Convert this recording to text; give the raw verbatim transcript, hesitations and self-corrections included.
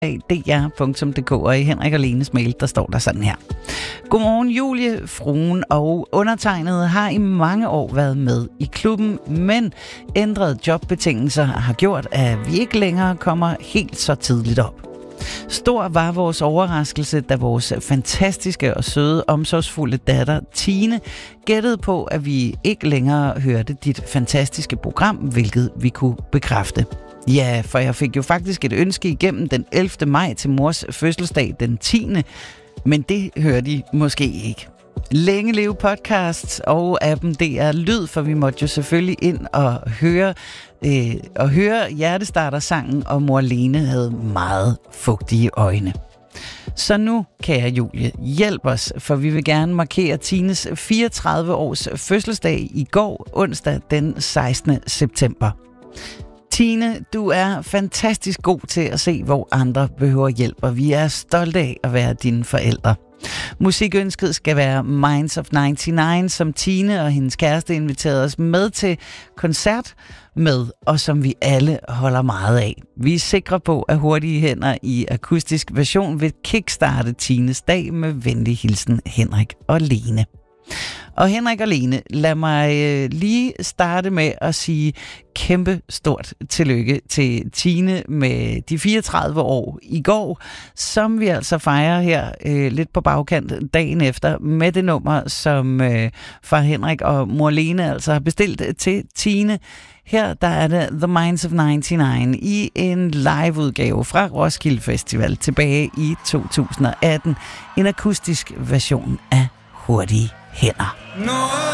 d r punktum d k, og i Henrik og Lenes mail, der står der sådan her. Godmorgen Julie, fruen og undertegnede har i mange år været med i klubben, men ændrede jobbetingelser har gjort, at vi ikke længere kommer helt så tidligt op. Stor var vores overraskelse, da vores fantastiske og søde, omsorgsfulde datter Tine gættede på, at vi ikke længere hørte dit fantastiske program, hvilket vi kunne bekræfte. Ja, for jeg fik jo faktisk et ønske igennem den ellevte maj til mors fødselsdag den tiende Men det hører de måske ikke. Længe leve podcasts og appen D R Lyd, for vi måtte jo selvfølgelig ind og høre, øh, og høre Hjertestarter-sangen, og mor Lene havde meget fugtige øjne. Så nu, kære Julie, hjælp os, for vi vil gerne markere Tines fireogtredive års fødselsdag i går, onsdag den sekstende september. Tine, du er fantastisk god til at se, hvor andre behøver hjælp, og vi er stolte af at være dine forældre. Musikønsket skal være Minds of nioghalvfems, som Tine og hendes kæreste inviterede os med til koncert med, og som vi alle holder meget af. Vi er sikre på, at Hurtige Hænder i akustisk version vil kickstarte Tines dag. Med venlig hilsen, Henrik og Lene. Og Henrik og Lene, lad mig øh, lige starte med at sige kæmpe stort tillykke til Tine med de fireogtredive år i går, som vi altså fejrer her øh, lidt på bagkant dagen efter med det nummer, som øh, far Henrik og mor Lene altså har bestilt til Tine. Her der er det The Minds of nioghalvfems i en liveudgave fra Roskilde Festival tilbage i to tusind og atten. En akustisk version af Hurtige Hænder.